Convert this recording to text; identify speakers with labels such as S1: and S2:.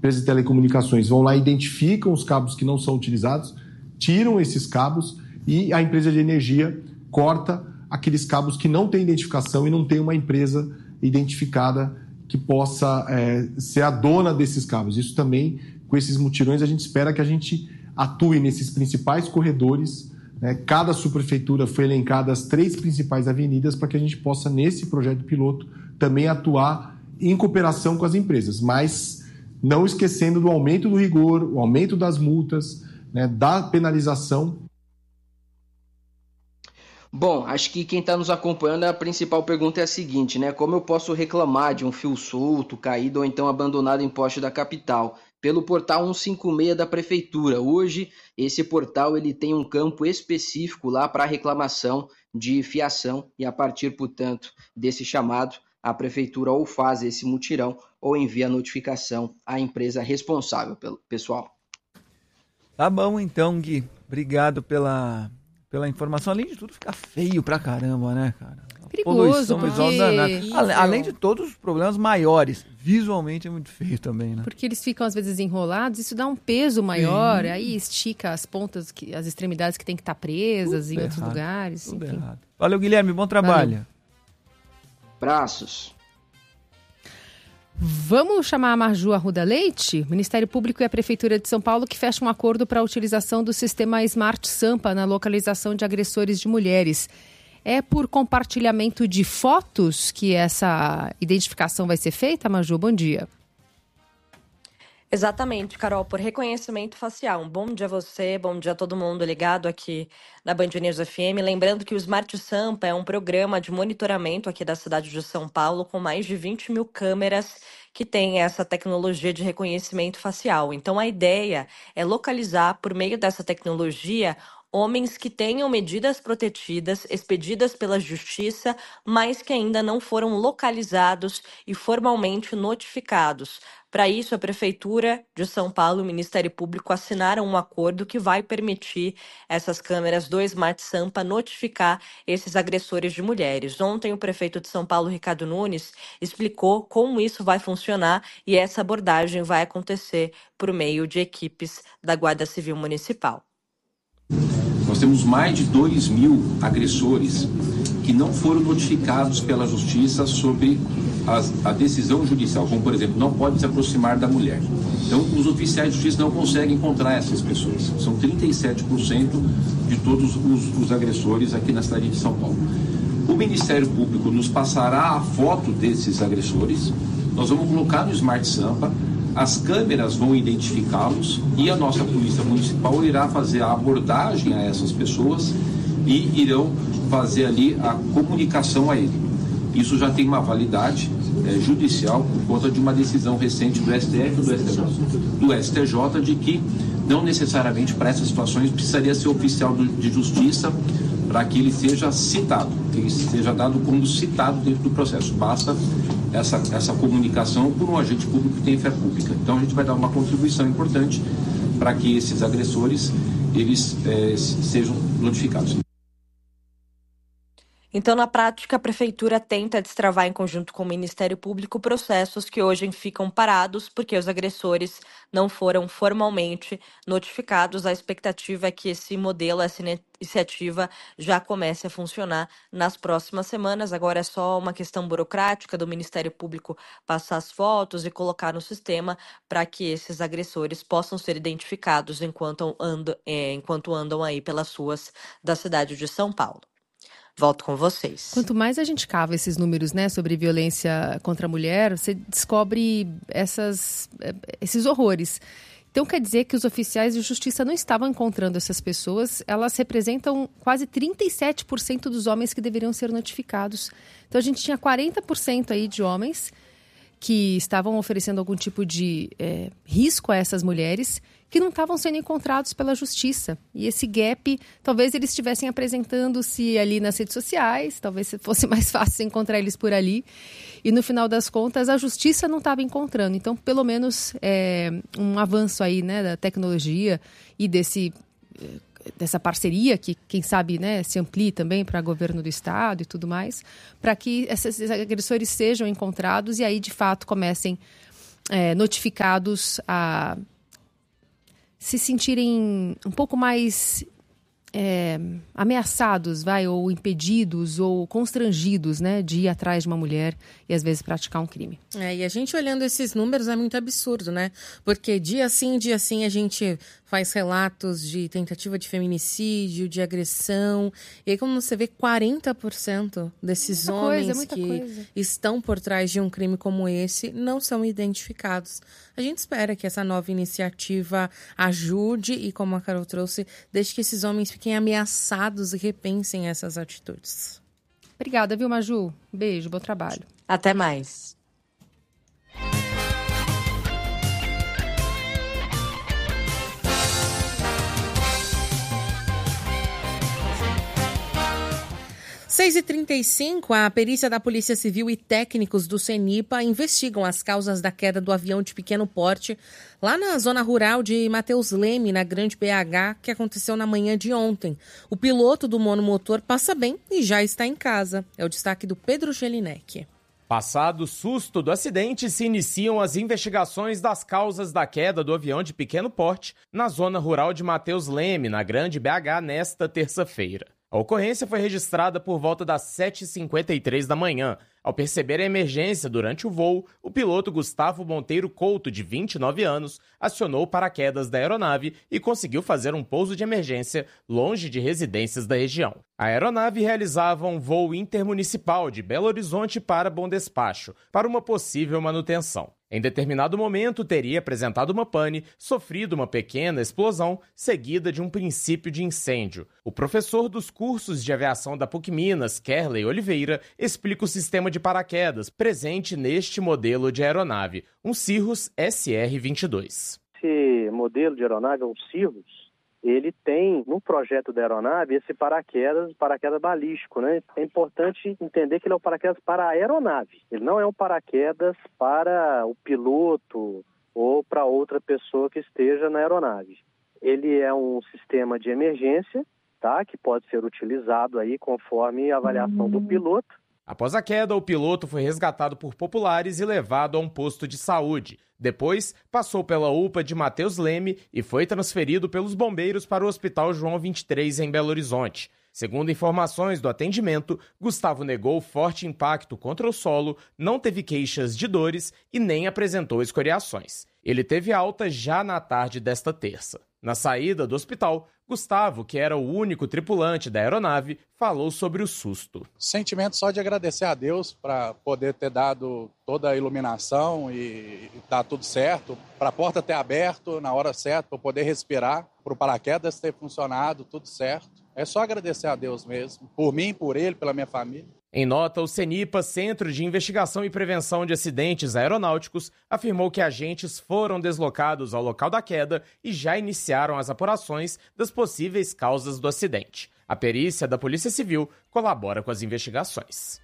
S1: empresas de telecomunicações vão lá, identificam os cabos que não são utilizados, tiram esses cabos e a empresa de energia corta aqueles cabos que não têm identificação e não tem uma empresa identificada que possa ser a dona desses cabos. Isso também, com esses mutirões, a gente espera que a gente atue nesses principais corredores. Cada subprefeitura foi elencada as 3 principais avenidas para que a gente possa, nesse projeto piloto, também atuar em cooperação com as empresas, mas não esquecendo do aumento do rigor, o aumento das multas, da penalização.
S2: Bom, acho que quem está nos acompanhando, a principal pergunta é a seguinte, como eu posso reclamar de um fio solto, caído ou então abandonado em poste da capital? Pelo portal 156 da Prefeitura. Hoje, esse portal ele tem um campo específico lá para reclamação de fiação e a partir, portanto, desse chamado, a Prefeitura ou faz esse mutirão ou envia a notificação à empresa responsável, pessoal.
S3: Tá bom então, Gui. Obrigado pela informação. Além de tudo, fica feio pra caramba, né, cara?
S4: Perigoso,
S3: além de todos os problemas maiores, visualmente é muito feio também, né?
S4: Porque eles ficam às vezes enrolados, isso dá um peso maior, aí estica as pontas, as extremidades que tem que estar presas tudo em outros lugares.
S3: Tudo errado. Valeu, Guilherme, bom trabalho.
S4: Valeu.
S2: Braços.
S4: Vamos chamar a Marju Arruda Leite, Ministério Público e a Prefeitura de São Paulo, que fecham um acordo para a utilização do sistema Smart Sampa na localização de agressores de mulheres. É por compartilhamento de fotos que essa identificação vai ser feita, Marju? Bom dia.
S5: Exatamente, Carol, por reconhecimento facial. Um bom dia a você, bom dia a todo mundo ligado aqui na Band News FM. Lembrando que o Smart Sampa é um programa de monitoramento aqui da cidade de São Paulo com mais de 20 mil câmeras que tem essa tecnologia de reconhecimento facial. Então, a ideia é localizar, por meio dessa tecnologia, homens que tenham medidas protetivas expedidas pela Justiça, mas que ainda não foram localizados e formalmente notificados. Para isso, a Prefeitura de São Paulo e o Ministério Público assinaram um acordo que vai permitir essas câmeras do Smart Sampa notificar esses agressores de mulheres. Ontem, o prefeito de São Paulo, Ricardo Nunes, explicou como isso vai funcionar e essa abordagem vai acontecer por meio de equipes da Guarda Civil Municipal.
S6: Nós temos mais de 2 mil agressores que não foram notificados pela Justiça sobre a decisão judicial, como, por exemplo, não pode se aproximar da mulher. Então, os oficiais de justiça não conseguem encontrar essas pessoas. São 37% de todos os agressores aqui na cidade de São Paulo. O Ministério Público nos passará a foto desses agressores, nós vamos colocar no Smart Sampa, as câmeras vão identificá-los e a nossa Polícia Municipal irá fazer a abordagem a essas pessoas e irão fazer ali a comunicação a ele. Isso já tem uma validade judicial por conta de uma decisão recente do STF do STJ de que não necessariamente para essas situações precisaria ser oficial de justiça para que ele seja citado, que ele seja dado como citado dentro do processo. Basta essa comunicação por um agente público que tem fé pública. Então a gente vai dar uma contribuição importante para que esses agressores eles sejam notificados.
S5: Então, na prática, a Prefeitura tenta destravar em conjunto com o Ministério Público processos que hoje ficam parados porque os agressores não foram formalmente notificados. A expectativa é que esse modelo, essa iniciativa já comece a funcionar nas próximas semanas. Agora é só uma questão burocrática do Ministério Público passar as fotos e colocar no sistema para que esses agressores possam ser identificados enquanto andam aí pelas ruas da cidade de São Paulo. Volto com vocês.
S4: Quanto mais a gente cava esses números, sobre violência contra a mulher, você descobre esses horrores. Então quer dizer que os oficiais de justiça não estavam encontrando essas pessoas, elas representam quase 37% dos homens que deveriam ser notificados. Então a gente tinha 40% aí de homens que estavam oferecendo algum tipo de risco a essas mulheres que não estavam sendo encontrados pela justiça. E esse gap, talvez eles estivessem apresentando-se ali nas redes sociais, talvez fosse mais fácil encontrar eles por ali. E no final das contas, a justiça não estava encontrando. Então, pelo menos, um avanço aí, da tecnologia e dessa parceria que, quem sabe, se amplie também para o governo do estado e tudo mais, para que esses agressores sejam encontrados e aí, de fato, comecem notificados a se sentirem um pouco mais ameaçados, ou impedidos ou constrangidos, né, de ir atrás de uma mulher e às vezes praticar um crime.
S7: E a gente olhando esses números é muito absurdo, né? Porque dia sim a gente faz relatos de tentativa de feminicídio, de agressão, e aí como você vê, 40% desses homens que estão por trás de um crime como esse não são identificados. A gente espera que essa nova iniciativa ajude e, como a Carol trouxe, deixe que esses homens fiquem ameaçados e repensem essas atitudes.
S4: Obrigada, viu, Maju? Beijo, bom trabalho.
S5: Até mais.
S7: Às 6h35, a perícia da Polícia Civil e técnicos do CENIPA investigam as causas da queda do avião de pequeno porte lá na zona rural de Matheus Leme, na Grande BH, que aconteceu na manhã de ontem. O piloto do monomotor passa bem e já está em casa. É o destaque do Pedro Gelinek.
S8: Passado o susto do acidente, se iniciam as investigações das causas da queda do avião de pequeno porte na zona rural de Matheus Leme, na Grande BH, nesta terça-feira. A ocorrência foi registrada por volta das 7h53 da manhã. Ao perceber a emergência durante o voo, o piloto Gustavo Monteiro Couto, de 29 anos, acionou o paraquedas da aeronave e conseguiu fazer um pouso de emergência longe de residências da região. A aeronave realizava um voo intermunicipal de Belo Horizonte para Bom Despacho, para uma possível manutenção. Em determinado momento, teria apresentado uma pane, sofrido uma pequena explosão, seguida de um princípio de incêndio. O professor dos cursos de aviação da PUC Minas, Kerley Oliveira, explica o sistema de paraquedas presente neste modelo de aeronave, um Cirrus SR-22.
S9: Esse modelo de aeronave é um Cirrus. Ele tem, no projeto da aeronave, esse paraquedas balístico, né? É importante entender que ele é um paraquedas para a aeronave. Ele não é um paraquedas para o piloto ou para outra pessoa que esteja na aeronave. Ele é um sistema de emergência, tá? Que pode ser utilizado aí conforme a avaliação do piloto.
S8: Após a queda, o piloto foi resgatado por populares e levado a um posto de saúde. Depois, passou pela UPA de Matheus Leme e foi transferido pelos bombeiros para o Hospital João 23, em Belo Horizonte. Segundo informações do atendimento, Gustavo negou forte impacto contra o solo, não teve queixas de dores e nem apresentou escoriações. Ele teve alta já na tarde desta terça. Na saída do hospital, Gustavo, que era o único tripulante da aeronave, falou sobre o susto.
S10: Sentimento só de agradecer a Deus para poder ter dado toda a iluminação e tá tudo certo, para a porta ter aberto na hora certa, para poder respirar, para o paraquedas ter funcionado, tudo certo. É só agradecer a Deus mesmo, por mim, por ele, pela minha família.
S8: Em nota, o CENIPA, Centro de Investigação e Prevenção de Acidentes Aeronáuticos, afirmou que agentes foram deslocados ao local da queda e já iniciaram as apurações das possíveis causas do acidente. A perícia da Polícia Civil colabora com as investigações.